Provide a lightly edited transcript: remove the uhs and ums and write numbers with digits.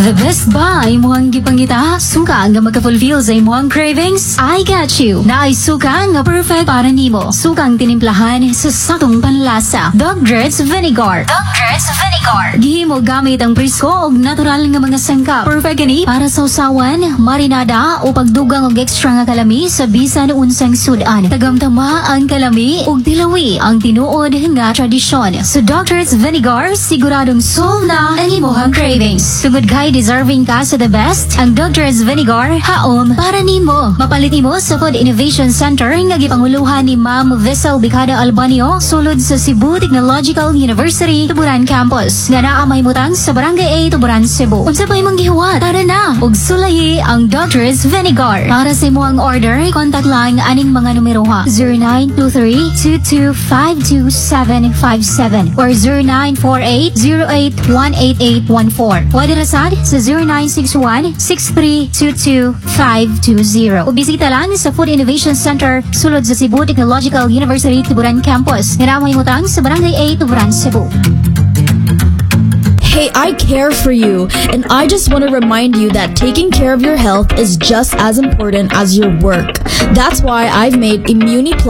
The best ba imuhang gipangita? Suka nga magka-fulfill sa imuhang cravings? I got you. Naay suka nga perfect para nimo. Sukang tinimplahan sa sakong panlasa. Dogger's Vinegar. Dogger's Vinegar. Gihimo gamit ang presko o natural nga mga sangkap. Perfect gani para sa usawan, marinada o pagdugang og extra nga kalami sa bisan unsang sudan. Tagamtama ang kalami ug tilawi ang tinuod nga tradisyon. Sa Dogger's Vinegar, siguradong solve na ang imuhang cravings. Sugod kay deserving ka sa the best, ang Dogger's Vinegar haom para nimo. Mapalit nimo sa Food Innovation Center nga gipanguluhan ni Ma'am Vessel Bicada Albanio sulod sa Cebu Technological University Tuburan Campus. Nga naa mahimutang sa Barangay A, Tuburan, Cebu. Unsa pa imong gihuwat? Tara na ug sulayi ang Dogger's Vinegar. Para sa imong order, contact lang aning mga numero ha: 0923-2252-757 or 0948-08-18814. Pwede rasad sa 0961-6322-520. O bisita lang sa Food Innovation Center sulod sa Cebu Technological University Tuburan Campus. Nga mahimutang sa Barangay A, Tuburan, Cebu. Hey, I care for you, and I just want to remind you that taking care of your health is just as important as your work. That's why I've made Immuni Plus